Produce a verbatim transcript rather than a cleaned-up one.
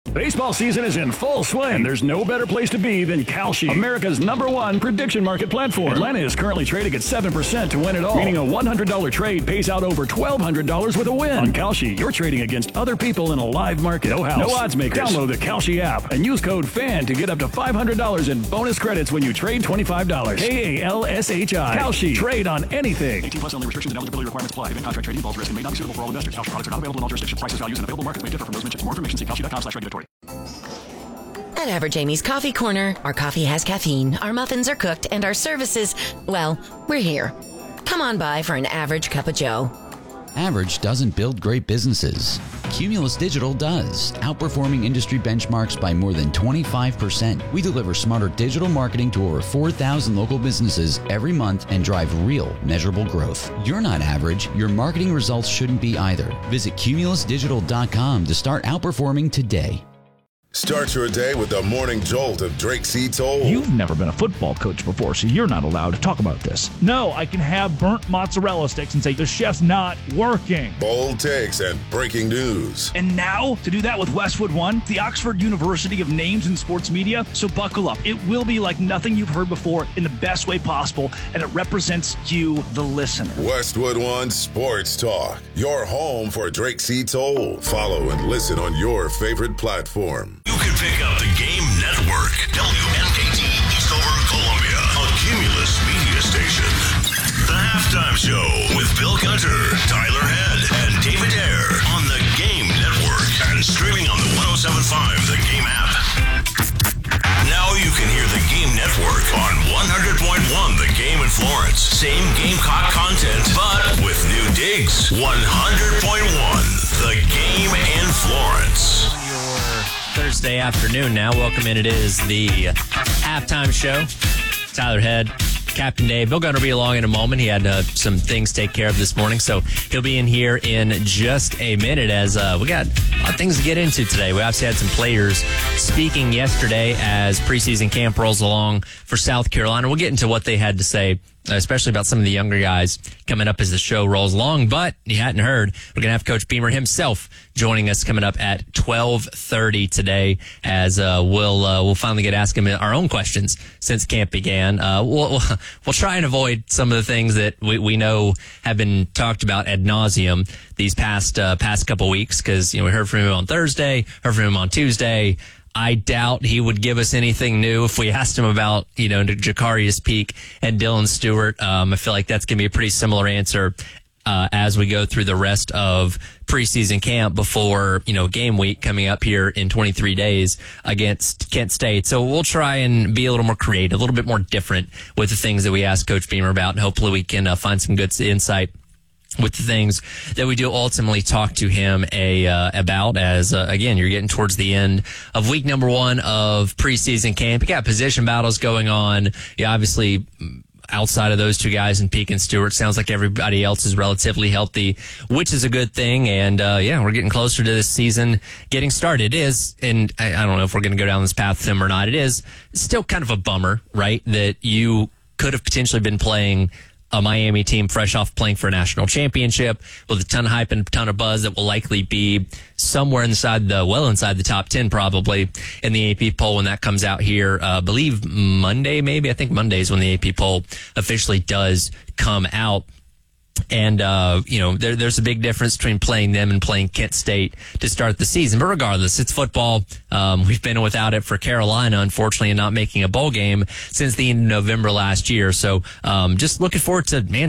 Baseball season is in full swing, and there's no better place to be than Kalshi, America's number one prediction market platform. Atlanta is currently trading at seven percent to win it all, meaning a one hundred dollars trade pays out over twelve hundred dollars with a win. On Kalshi, you're trading against other people in a live market. No house, no odds makers. Download the Kalshi app and use code FAN to get up to five hundred dollars in bonus credits when you trade twenty-five dollars. K A L S H I. Kalshi. Trade on anything. eighteen plus only. Restrictions and eligibility requirements apply. Event contract trading involves risk and may not be suitable for all investors. Kalshi products are not available in all jurisdictions. Prices, values, and available markets may differ from those mentioned. For more information, see kalshi dot com slash regulatory. At Average Amy's Coffee Corner, our coffee has caffeine, our muffins are cooked, and our services, well, we're here. Come on by for an average cup of joe. Average doesn't build great businesses. Cumulus Digital does, outperforming industry benchmarks by more than twenty-five percent. We deliver smarter digital marketing to over four thousand local businesses every month and drive real, measurable growth. You're not average. Your marketing results shouldn't be either. Visit cumulus digital dot com to start outperforming today. Start your day with the morning jolt of Drake C. Toll. You've never been a football coach before, so you're not allowed to talk about this. No, I can have burnt mozzarella sticks and say the chef's not working. Bold takes and breaking news. And now, to do that with Westwood One, the Oxford University of Names in Sports Media. So buckle up. It will be like nothing you've heard before in the best way possible, and it represents you, the listener. Westwood One Sports Talk, your home for Drake C. Toll. Follow and listen on your favorite platform. You can pick up the Game Network, W N K T Eastover, Columbia, a Cumulus media station. The Halftime Show with Bill Gunter, Tyler Head, and David Hare on the Game Network and streaming on the one oh seven point five The Game app. Now you can hear the Game Network on one hundred point one The Game in Florence. Same Gamecock content, but with new digs. one hundred point one The Game in Florence. Thursday afternoon now. Welcome in. It is the halftime show. Tyler Head, Captain Dave. Bill Gunner will be along in a moment. He had uh, some things to take care of this morning, so he'll be in here in just a minute as uh, we got a lot of things to get into today. We obviously had some players speaking yesterday as preseason camp rolls along for South Carolina. We'll get into what they had to say, especially about some of the younger guys coming up as the show rolls along. But you hadn't heard, we're going to have Coach Beamer himself joining us coming up at twelve thirty today as uh, we'll uh, we'll finally get ask him our own questions since camp began. Uh, we'll, we'll, we'll try and avoid some of the things that we, we know have been talked about ad nauseum these past uh, past couple weeks because, you know, we heard from him on Thursday, heard from him on Tuesday. I doubt he would give us anything new if we asked him about, you know, Jacarius Peak and Dylan Stewart. Um, I feel like that's going to be a pretty similar answer uh, as we go through the rest of preseason camp before, you know, game week coming up here in twenty-three days against Kent State. So we'll try and be a little more creative, a little bit more different with the things that we ask Coach Beamer about, and hopefully we can uh, find some good insight with the things that we do ultimately talk to him a, uh, about as, uh, again, you're getting towards the end of week number one of preseason camp. You got position battles going on. You obviously, outside of those two guys and Peak and Stewart, sounds like everybody else is relatively healthy, which is a good thing. And, uh, yeah, we're getting closer to this season getting started. It is, and I, I don't know if we're going to go down this path with him or not. It is still kind of a bummer, right, that you could have potentially been playing a Miami team fresh off playing for a national championship with a ton of hype and a ton of buzz that will likely be somewhere inside the, well inside the top ten probably in the A P poll when that comes out here. Uh, I believe Monday, maybe. I think Monday is when the A P poll officially does come out. And, uh, you know, there, there's a big difference between playing them and playing Kent State to start the season. But regardless, it's football. Um, we've been without it for Carolina, unfortunately, and not making a bowl game since the end of November last year. So um, just looking forward to, man,